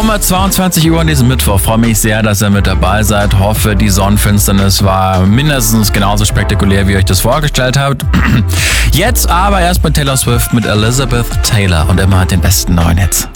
22 Uhr an diesem Mittwoch. Freue mich sehr, dass ihr mit dabei seid. Hoffe, die Sonnenfinsternis war mindestens genauso spektakulär, wie ihr euch das vorgestellt habt. Jetzt aber erst mit Taylor Swift mit Elizabeth Taylor und immer den besten neuen Hits.